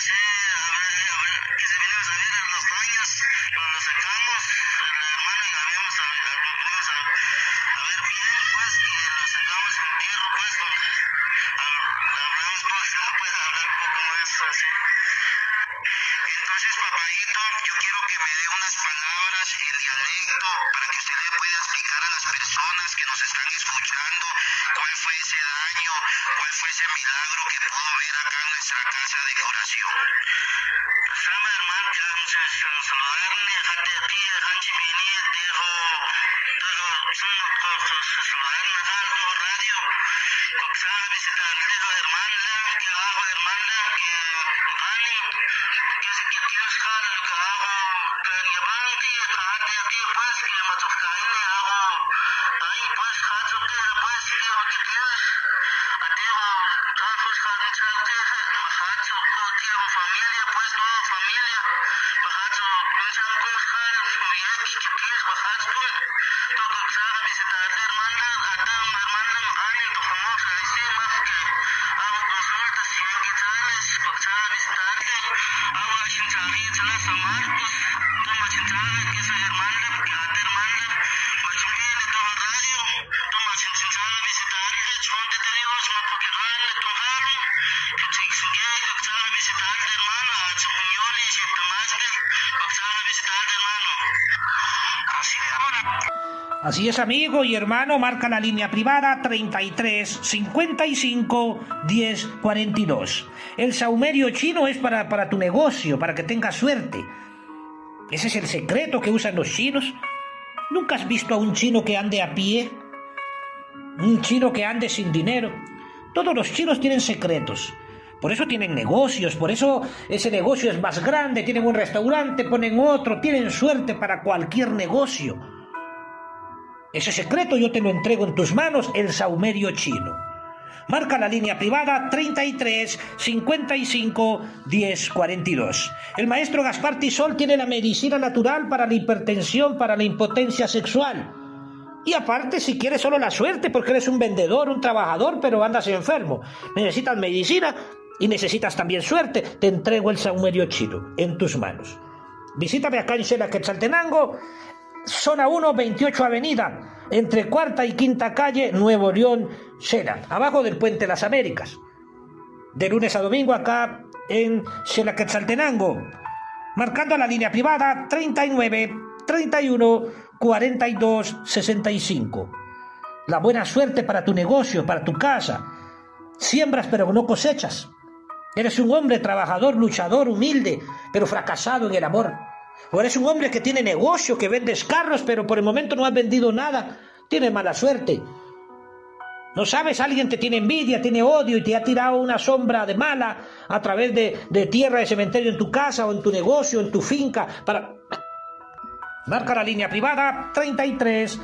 sé, a ver, que se vienen a salir en los baños, lo sacamos, el hermano, y venimos a ver bien, pues, que lo sacamos en tierra, pues, porque hablamos, pues, no puede hablar un poco más así. Entonces, papadito, yo quiero que me dé unas palabras en dialecto para que usted le pueda explicar a las personas que nos están escuchando cuál fue ese daño, cuál fue ese milagro que pudo ver acá en nuestra casa de curación. Sama hermano, ya saludarle, jate aquí, hanchi mini, dejo, saludarle acá, dejo radio, coxada, visitar, dejo hermana, que hago hermana, que Rani, que se que tienes jale, lo que hago, que llevante, jate aquí, pues, que matofcaine hago, ahí, pues, jate, pues, que tienes, a dejo, ya, pues, jate, jate, majate, tío, familia, pues, toda familia, majate, piensan con jale, bien, que tienes, majate, pues, todo coxada, visitar, hermana, hermana, Rani, tu famosa, ahí sí, más que hago consultas, y me quitarles, coxada, visitarte, hago a chincharí, chalas a Marcos, toma chinchada, que esa hermana, que a tu hermana, machumile, toma radio, toma chinchada, visitarte, chonte de Dios, mapoquirale, tojalo, que chixingue, coxada, visitarte, hermano, a chupuñoli, si tomaste, coxada, visitarte, hermano. Así de amor. Así es, amigo y hermano, marca la línea privada 33 55 10 42. El saumerio chino es para tu negocio, para que tengas suerte. Ese es el secreto que usan los chinos. ¿Nunca has visto a un chino que ande a pie? Un chino que ande sin dinero. Todos los chinos tienen secretos. Por eso tienen negocios, por eso ese negocio es más grande, tienen un restaurante, ponen otro, tienen suerte para cualquier negocio. Ese secreto yo te lo entrego en tus manos, el saumerio chino. Marca la línea privada 33 55 10 42. El maestro Gaspar Tisol tiene la medicina natural para la hipertensión, para la impotencia sexual. Y aparte, si quieres solo la suerte, porque eres un vendedor, un trabajador, pero andas enfermo, necesitas medicina y necesitas también suerte, te entrego el saumerio chino en tus manos. Visítame acá en Xela Quetzaltenango, zona 1, 28 Avenida, entre Cuarta y Quinta Calle, Nuevo León, Xela, abajo del Puente Las Américas. De lunes a domingo acá en Xela Quetzaltenango, marcando la línea privada 39 31 42 65. La buena suerte para tu negocio, para tu casa. Siembras pero no cosechas. Eres un hombre trabajador, luchador, humilde, pero fracasado en el amor. O eres un hombre que tiene negocio, que vendes carros, pero por el momento no has vendido nada. Tienes mala suerte. No sabes, alguien te tiene envidia, tiene odio y te ha tirado una sombra de mala a través de tierra de cementerio en tu casa o en tu negocio, en tu finca. Marca la línea privada 33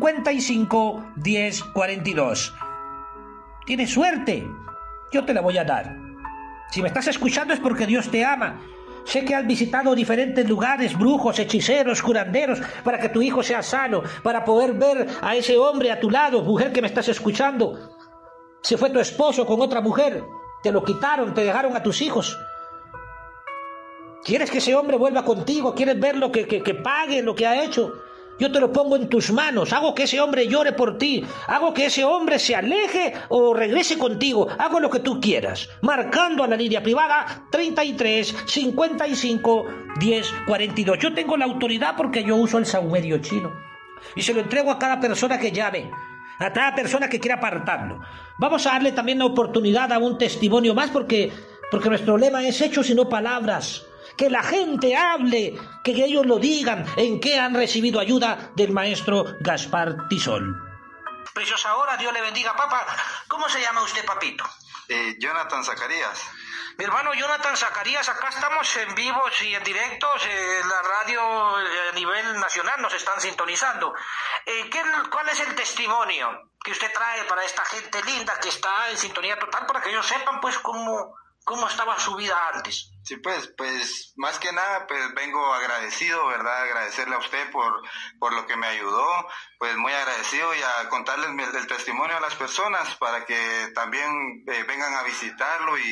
55 10 42. Tienes suerte. Yo te la voy a dar. Si me estás escuchando es porque Dios te ama. Sé que has visitado diferentes lugares, brujos, hechiceros, curanderos, para que tu hijo sea sano, para poder ver a ese hombre a tu lado, mujer que me estás escuchando. Se fue tu esposo con otra mujer, te lo quitaron, te dejaron a tus hijos. ¿Quieres que ese hombre vuelva contigo? ¿Quieres ver lo que pague lo que ha hecho? Yo te lo pongo en tus manos, hago que ese hombre llore por ti, hago que ese hombre se aleje o regrese contigo, hago lo que tú quieras, marcando a la línea privada 33 55 10 42. Yo tengo la autoridad porque yo uso el saumerio chino y se lo entrego a cada persona que llame, a cada persona que quiera apartarlo. Vamos a darle también la oportunidad a un testimonio más porque nuestro lema es hechos y no palabras. Que la gente hable, que ellos lo digan, en qué han recibido ayuda del maestro Gaspar Tisol. Preciosa hora, Dios le bendiga, papá. ¿Cómo se llama usted, papito? Jonathan Zacarías. Mi hermano Jonathan Zacarías, acá estamos en vivos y en directos, la radio a nivel nacional nos están sintonizando. ¿Cuál es el testimonio que usted trae para esta gente linda que está en sintonía total, para que ellos sepan pues cómo estaba su vida antes? Sí, pues más que nada, pues vengo agradecido, ¿verdad? Agradecerle a usted por lo que me ayudó, pues muy agradecido, y a contarles el testimonio a las personas para que también vengan a visitarlo y